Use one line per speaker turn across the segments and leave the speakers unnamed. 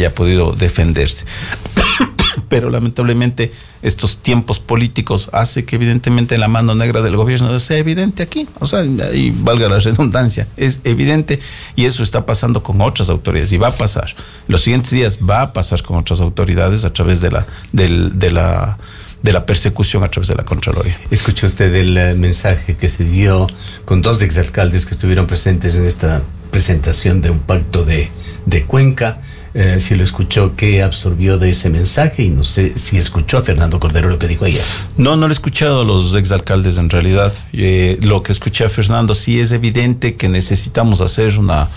haya podido defenderse. Pero lamentablemente estos tiempos políticos hace que evidentemente la mano negra del gobierno sea evidente aquí, o sea, y valga la redundancia, es evidente, y eso está pasando con otras autoridades y va a pasar. Los siguientes días va a pasar con otras autoridades a través de la persecución a través de la Contraloría.
Escuchó usted el mensaje que se dio con 2 exalcaldes que estuvieron presentes en esta presentación de un pacto de Cuenca. Si lo escuchó, ¿qué absorbió de ese mensaje? Y no sé si escuchó a Fernando Cordero lo que dijo ayer.
No lo he escuchado a los exalcaldes en realidad. Lo que escuché a Fernando, sí es evidente que necesitamos hacer una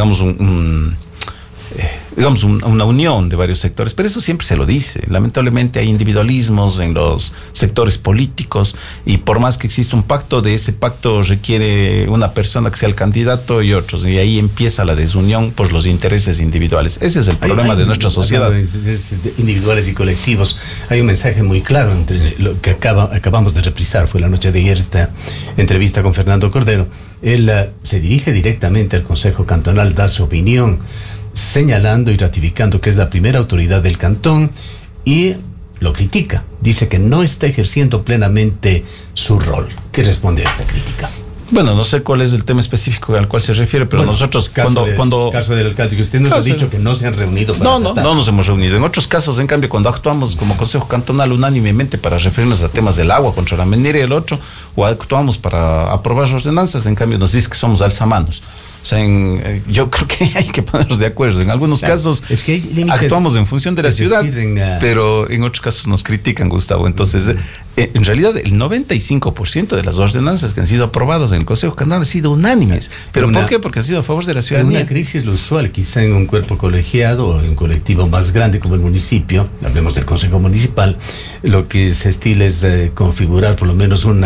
unión de varios sectores, pero eso siempre se lo dice. Lamentablemente hay individualismos en los sectores políticos y por más que exista un pacto, de ese pacto requiere una persona que sea el candidato y otros, y ahí empieza la desunión por los intereses individuales. Ese es el problema de nuestra sociedad.
De intereses individuales y colectivos, hay un mensaje muy claro entre lo que acabamos de reprisar, fue la noche de ayer esta entrevista con Fernando Cordero. Él se dirige directamente al Consejo Cantonal, da su opinión, señalando y ratificando que es la primera autoridad del cantón y lo critica. Dice que no está ejerciendo plenamente su rol. ¿Qué responde a esta crítica?
Bueno, no sé cuál es el tema específico al cual se refiere, pero nosotros
caso del alcalde, que usted nos ha dicho que no se han reunido para
no nos hemos reunido. En otros casos, en cambio, cuando actuamos como Consejo Cantonal unánimemente para referirnos a temas del agua contra la minería y el otro, o actuamos para aprobar ordenanzas, en cambio nos dice que somos alzamanos. O sea, yo creo que hay que ponernos de acuerdo. En algunos casos
es que
actuamos en función de la ciudad, pero en otros casos nos critican, Gustavo. Entonces, en realidad, el 95% de las ordenanzas que han sido aprobadas en el Consejo Cantonal han sido unánimes. ¿Pero por qué? Porque han sido a favor de la ciudadanía.
Una crisis lo usual, quizá en un cuerpo colegiado o en un colectivo más grande como el municipio, hablemos del Consejo Municipal, lo que se estila es configurar por lo menos un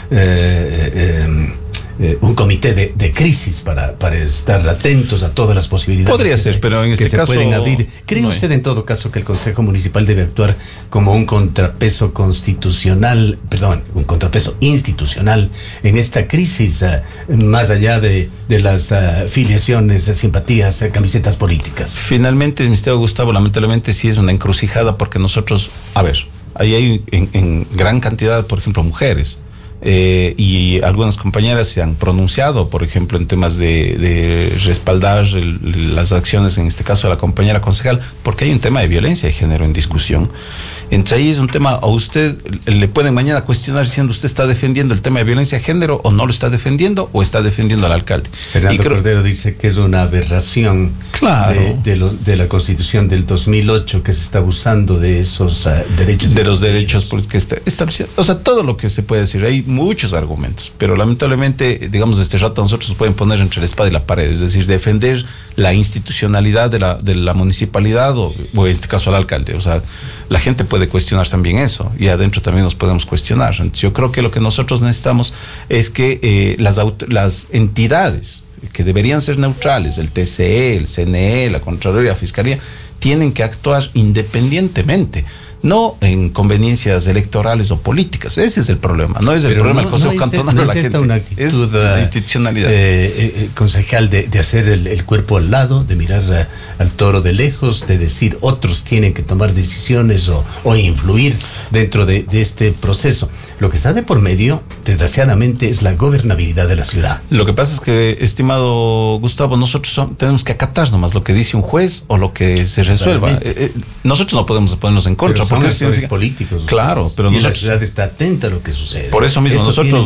comité de crisis para estar atentos a todas las posibilidades.
Podría ser, pero en este caso
se pueden abrir. ¿Cree usted en todo caso que el Consejo Municipal debe actuar como un contrapeso institucional en esta crisis, más allá de las filiaciones, simpatías, camisetas políticas?
Finalmente, Ministerio Gustavo, lamentablemente sí es una encrucijada porque nosotros, ahí hay en gran cantidad, por ejemplo, mujeres. Y algunas compañeras se han pronunciado, por ejemplo, en temas de respaldar las acciones, en este caso de la compañera concejal, porque hay un tema de violencia de género en discusión. Entonces ahí es un tema, a usted le pueden mañana cuestionar diciendo usted está defendiendo el tema de violencia de género o no lo está defendiendo o está defendiendo al alcalde.
Fernando Cordero dice que es una aberración de la Constitución del 2008 que se está abusando de esos derechos.
De los derechos políticos establecidos. O sea, todo lo que se puede decir. Hay muchos argumentos, pero lamentablemente, digamos, de este rato nosotros nos pueden poner entre la espada y la pared, es decir, defender la institucionalidad de la municipalidad o en este caso al alcalde. O sea, la gente puede cuestionar también eso y adentro también nos podemos cuestionar. Entonces, yo creo que lo que nosotros necesitamos es que las entidades que deberían ser neutrales, el TCE, el CNE, la Contraloría, la Fiscalía, tienen que actuar independientemente, no en conveniencias electorales o políticas. Ese es el problema. No es el problema del Consejo Cantonal de la gente.
Una actitud,
es la institucionalidad.
Concejal, de hacer el cuerpo al lado, de mirar al toro de lejos, de decir otros tienen que tomar decisiones o influir dentro de este proceso. Lo que está de por medio, desgraciadamente, es la gobernabilidad de la ciudad.
Lo que pasa es que, estimado Gustavo, nosotros tenemos que acatar nomás lo que dice un juez o lo que se resuelva. Nosotros no podemos ponernos en contra.
Porque son actores políticos.
Claro, pero
la ciudad está atenta a lo que sucede.
Por eso mismo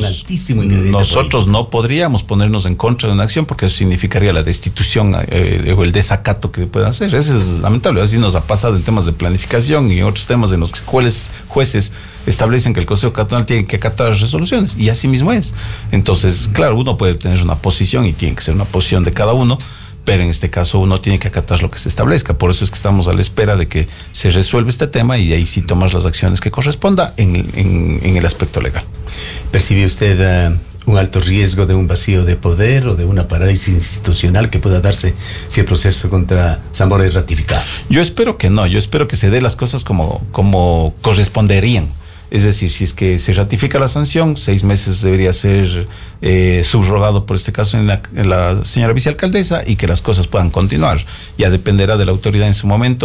nosotros no podríamos ponernos en contra de una acción porque eso significaría la destitución o el desacato que puedan hacer. Eso es lamentable. Así nos ha pasado en temas de planificación y otros temas en los que jueces establecen que el Consejo Cantonal tiene que acatar las resoluciones y así mismo es. Entonces, claro, uno puede tener una posición y tiene que ser una posición de cada uno, pero en este caso uno tiene que acatar lo que se establezca. Por eso es que estamos a la espera de que se resuelva este tema y de ahí sí tomar las acciones que corresponda en el aspecto legal.
¿Percibe usted un alto riesgo de un vacío de poder o de una parálisis institucional que pueda darse si el proceso contra Zamora es ratificado?
Yo espero que no, yo espero que se dé las cosas como corresponderían. Es decir, si es que se ratifica la sanción, 6 meses debería ser subrogado, por este caso, en la señora vicealcaldesa y que las cosas puedan continuar. Ya dependerá de la autoridad en su momento